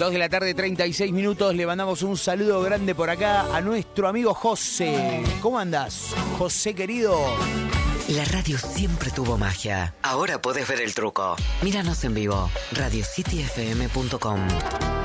2 de la tarde, 36 minutos. Le mandamos un saludo grande por acá a nuestro amigo José. ¿Cómo andás, José querido? La radio siempre tuvo magia. Ahora podés ver el truco. Míranos en vivo. radiocityfm.com.